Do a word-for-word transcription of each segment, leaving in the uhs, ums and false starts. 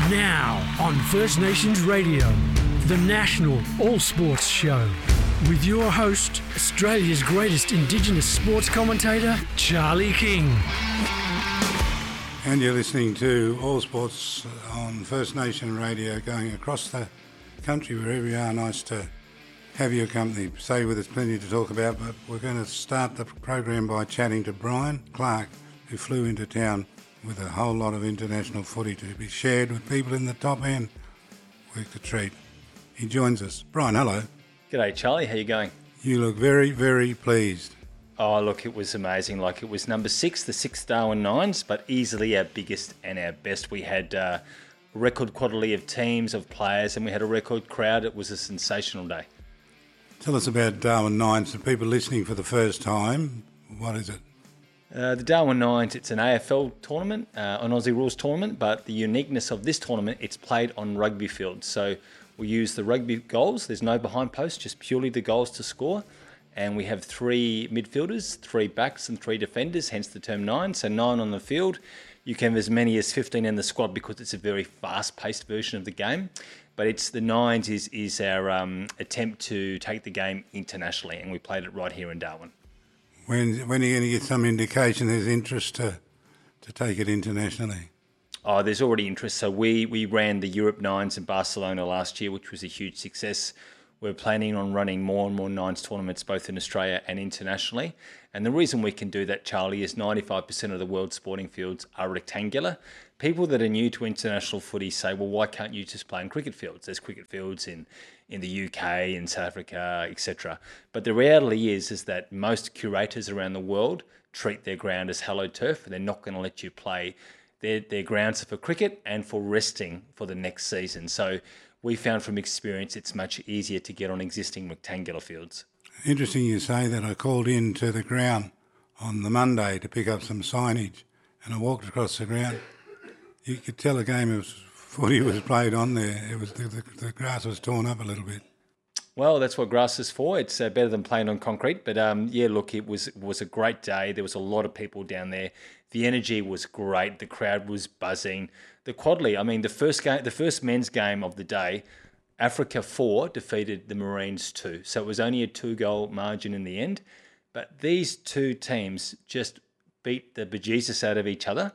Now on First Nations Radio, the national all sports show, with your host, Australia's greatest Indigenous sports commentator, Charlie King. And you're listening to All Sports on First Nation Radio, going across the country wherever you are. Nice to have your company. Say with us, plenty to talk about, but we're going to start the program by chatting to Brian Clark, who flew into town with a whole lot of international footy to be shared with people in the top end. Worth a treat. He joins us. Brian, hello. G'day, Charlie. How you going? You look very, very pleased. Oh, look, it was amazing. Like, it was number six, the six Darwin Nines, but easily our biggest and our best. We had uh, a record quantity of teams, of players, and we had a record crowd. It was a sensational day. Tell us about Darwin Nines. For people listening for the first time, what is it? Uh, the Darwin Nines, it's an A F L tournament, uh, an Aussie Rules tournament, but the uniqueness of this tournament, it's played on rugby fields. So we use the rugby goals. There's no behind post, just purely the goals to score. And we have three midfielders, three backs and three defenders, hence the term nine. So nine on the field. You can have as many as fifteen in the squad because it's a very fast-paced version of the game. But it's the nines is, is our um, attempt to take the game internationally, and we played it right here in Darwin. When when are you going to get some indication there's interest to to take it internationally? Oh, there's already interest. So we, we ran the Europe Nines in Barcelona last year, which was a huge success. We're planning on running more and more Nines tournaments, both in Australia and internationally. And the reason we can do that, Charlie, is ninety-five percent of the world's sporting fields are rectangular. People that are new to international footy say, well, why can't you just play in cricket fields? There's cricket fields in, in the U K, in South Africa, et cetera. But the reality is, is that most curators around the world treat their ground as hallowed turf, and they're not going to let you play. Their, their grounds are for cricket and for resting for the next season. So we found from experience it's much easier to get on existing rectangular fields. Interesting you say that. I called in to the ground on the Monday to pick up some signage, and I walked across the ground. You could tell a game of footy was played on there. It was the, the, the grass was torn up a little bit. Well, that's what grass is for. It's uh, better than playing on concrete. But um, yeah, look, it was it was a great day. There was a lot of people down there. The energy was great. The crowd was buzzing. The quadley, I mean, the first game, the first men's game of the day, Africa four defeated the Marines two. So it was only a two-goal margin in the end. But these two teams just beat the bejesus out of each other,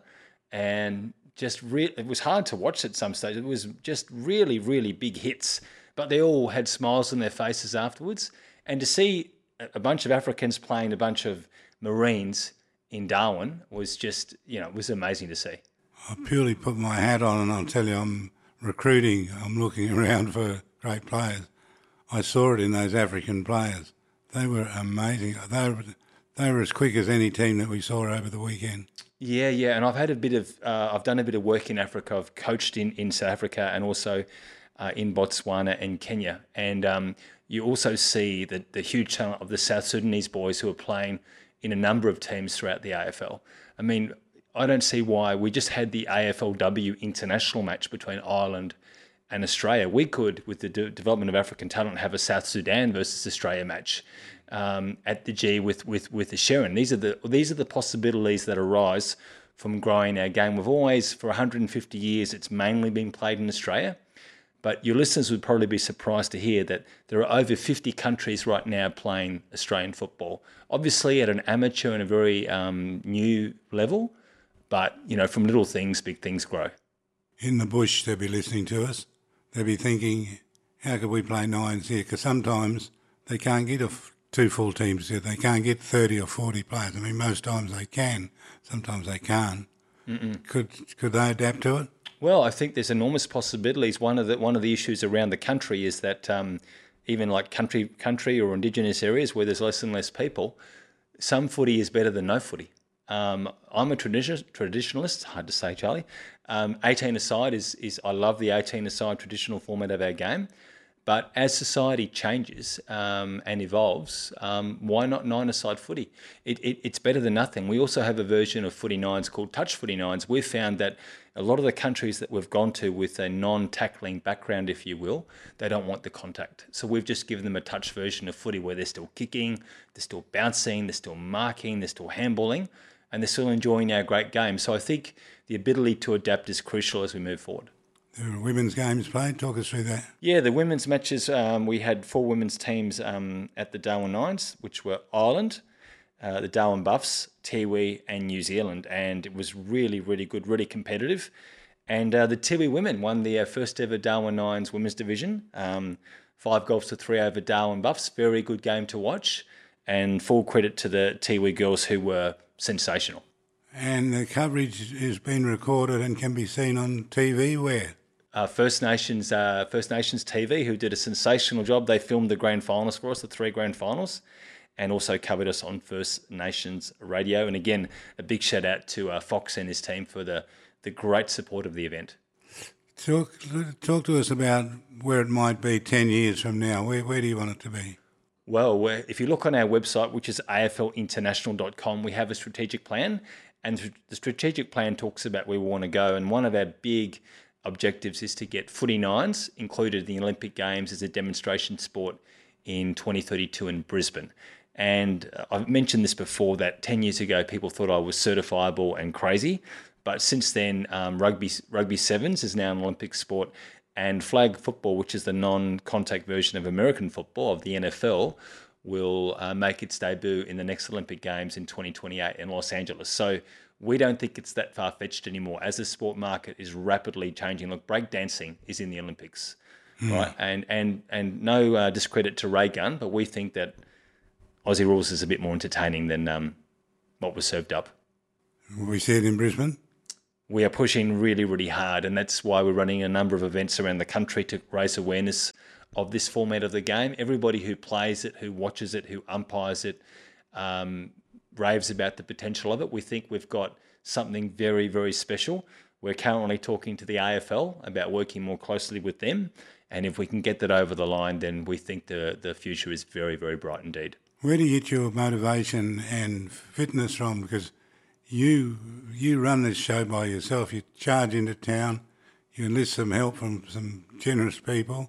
and just re- it was hard to watch at some stage. It was just really, really big hits. But they all had smiles on their faces afterwards. And to see a bunch of Africans playing a bunch of Marines in Darwin was just, you know, it was amazing to see. I purely put my hat on, and I'll tell you, I'm recruiting, I'm looking around for great players. I saw it in those African players. They were amazing. They were, they were as quick as any team that we saw over the weekend. Yeah, yeah. And I've had a bit of, uh, I've done a bit of work in Africa. I've coached in, in South Africa and also Uh, in Botswana and Kenya. And um, you also see the, the huge talent of the South Sudanese boys who are playing in a number of teams throughout the A F L. I mean, I don't see why. We just had the A F L W international match between Ireland and Australia. We could, with the de- development of African talent, have a South Sudan versus Australia match um, at the G with, with, with the Sharon. These are the, these are the possibilities that arise from growing our game. We've always, for one hundred fifty years, it's mainly been played in Australia. But your listeners would probably be surprised to hear that there are over fifty countries right now playing Australian football. Obviously at an amateur and a very um, new level, but, you know, from little things, big things grow. In the bush, they'll be listening to us. They'll be thinking, how could we play nines here? Because sometimes they can't get a f- two full teams here. They can't get thirty or forty players. I mean, most times they can. Sometimes they can't. Mm-mm. Could could they adapt to it? Well, I think there's enormous possibilities. One of the one of the issues around the country is that um, even like country country or indigenous areas where there's less and less people, some footy is better than no footy. Um, I'm a tradition, traditionalist. Hard to say, Charlie. Um, eighteen-a-side is is I love the eighteen-a-side traditional format of our game. But as society changes um, and evolves, um, why not nine-a-side footy? It, it, it's better than nothing. We also have a version of footy nines called touch footy nines. We've found that a lot of the countries that we've gone to with a non-tackling background, if you will, they don't want the contact. So we've just given them a touch version of footy where they're still kicking, they're still bouncing, they're still marking, they're still handballing, and they're still enjoying our great game. So I think the ability to adapt is crucial as we move forward. the women's games played. Talk us through that. Yeah, the women's matches, um, we had four women's teams um, at the Darwin Nines, which were Ireland, uh, the Darwin Buffs, Tiwi and New Zealand. And it was really, really good, really competitive. And uh, the Tiwi women won the uh, first ever Darwin Nines women's division. Um, five goals to three over Darwin Buffs. Very good game to watch. And full credit to the Tiwi girls who were sensational. And the coverage has been recorded and can be seen on T V where? Uh, First Nations uh, First Nations T V, who did a sensational job. They filmed the grand finals for us, the three grand finals, and also covered us on First Nations Radio. And again, a big shout out to uh, Fox and his team for the, the great support of the event. Talk, talk to us about where it might be ten years from now. Where, where do you want it to be? Well, if you look on our website, which is A F L international dot com, we have a strategic plan. And the strategic plan talks about where we want to go. And one of our big objectives is to get footy nines included in the Olympic Games as a demonstration sport in twenty thirty-two in Brisbane. And I've mentioned this before, that ten years ago, people thought I was certifiable and crazy. But since then, um, rugby rugby sevens is now an Olympic sport. And flag football, which is the non-contact version of American football, of the N F L, will uh, make its debut in the next Olympic Games in twenty twenty-eight in Los Angeles. So we don't think it's that far-fetched anymore as the sport market is rapidly changing. Look, breakdancing is in the Olympics, mm. right? And and and no uh, discredit to Ray Gunn, but we think that Aussie Rules is a bit more entertaining than um, what was served up. We see it in Brisbane. We are pushing really, really hard, and that's why we're running a number of events around the country to raise awareness of this format of the game. Everybody who plays it, who watches it, who umpires it, um, raves about the potential of it. We think we've got something very, very special. We're currently talking to the A F L about working more closely with them, and if we can get that over the line, then we think the, the future is very, very bright indeed. Where do you get your motivation and fitness from? Because you you run this show by yourself. You charge into town, you enlist some help from some generous people,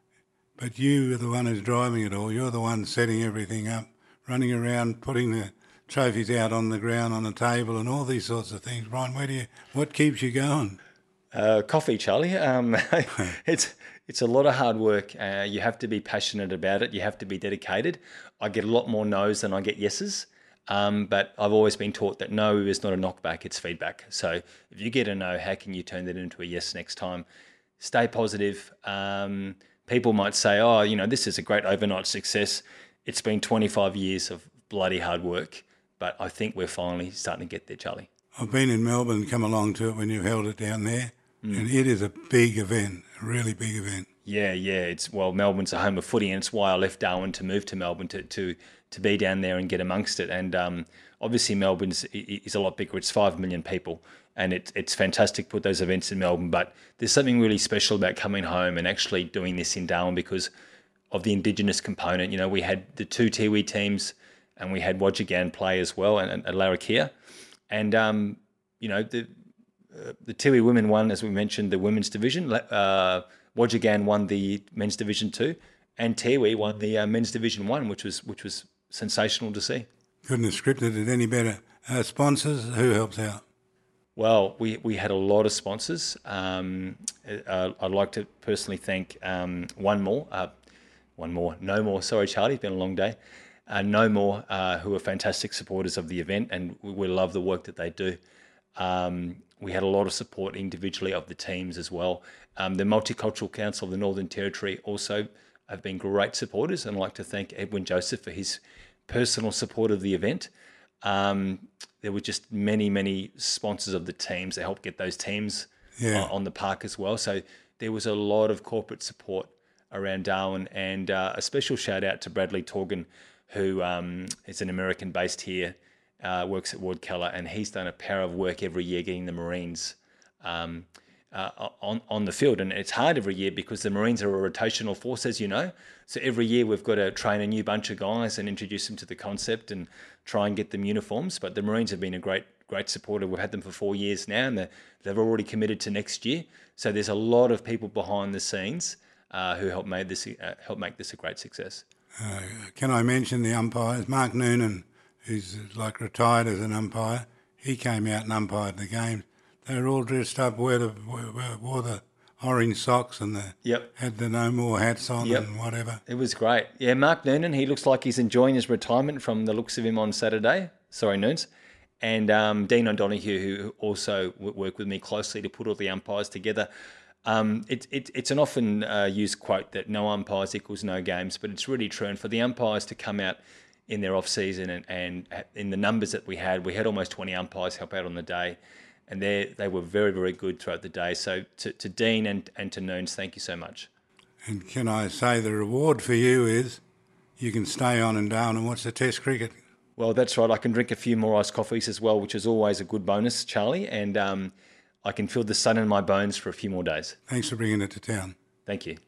but you are the one who's driving it all. You're the one setting everything up, running around, putting the trophies out on the ground, on the table, and all these sorts of things. Brian, where do you? What keeps you going? Uh, coffee, Charlie. Um, it's it's a lot of hard work. Uh, you have to be passionate about it. You have to be dedicated. I get a lot more no's than I get yeses. Um, but I've always been taught that no is not a knockback, it's feedback. So if you get a no, how can you turn that into a yes next time? Stay positive. Um, people might say, oh, you know, this is a great overnight success. It's been twenty-five years of bloody hard work, but I think we're finally starting to get there, Charlie. I've been in Melbourne, come along to it when you've held it down there, mm. and it is a big event, a really big event. Yeah, yeah. It's well, Melbourne's a home of footy, and it's why I left Darwin to move to Melbourne to to to be down there and get amongst it. And um, obviously Melbourne's is a lot bigger. It's five million people, and it's it's fantastic to put those events in Melbourne. But there's something really special about coming home and actually doing this in Darwin because of the Indigenous component. You know, we had the two Tiwi teams, and we had Wodjigan play as well, and at Larrakia, and um, you know the uh, the Tiwi women won, as we mentioned, the women's division. Uh, Wodjigan won the men's division two, and Tiwi won the uh, men's division one, which was which was sensational to see. Couldn't have scripted it any better. Uh, sponsors, who helps out? Well, we, we had a lot of sponsors. Um, uh, I'd like to personally thank um, One More, uh, One More, No More. Sorry, Charlie, it's been a long day. Uh, no More, uh, who are fantastic supporters of the event, and we, we love the work that they do. Um, we had a lot of support individually of the teams as well. Um, the Multicultural Council of the Northern Territory also have been great supporters, and I'd like to thank Edwin Joseph for his personal support of the event. Um, there were just many, many sponsors of the teams that helped get those teams yeah. uh, on the park as well. So there was a lot of corporate support around Darwin, and uh, a special shout out to Bradley Torgan, who um, is an American based here, uh, works at Ward Keller, and he's done a power of work every year getting the Marines um, Uh, on, on the field. And it's hard every year because the Marines are a rotational force, as you know. So every year we've got to train a new bunch of guys and introduce them to the concept and try and get them uniforms. But the Marines have been a great great supporter. We've had them for four years now, and they've already committed to next year. So there's a lot of people behind the scenes uh, who help made this uh, help make this a great success. Uh, can I mention the umpires? Mark Noonan, who's like retired as an umpire, he came out and umpired the game. They were all dressed up, wore the, wore the orange socks and the Yep. had the no more hats on Yep. and whatever. It was great. Yeah, Mark Noonan, he looks like he's enjoying his retirement from the looks of him on Saturday. Sorry, Noons. And um, Dean O'Donoghue, who also w- worked with me closely to put all the umpires together. Um, it, it, it's an often uh, used quote that no umpires equals no games, but it's really true. And for the umpires to come out in their off-season and, and in the numbers that we had, we had almost twenty umpires help out on the day. And they they were very, very good throughout the day. So to, to Dean and, and to Noons, thank you so much. And can I say the reward for you is you can stay on and down and watch the Test cricket. Well, that's right. I can drink a few more iced coffees as well, which is always a good bonus, Charlie. And um, I can feel the sun in my bones for a few more days. Thanks for bringing it to town. Thank you.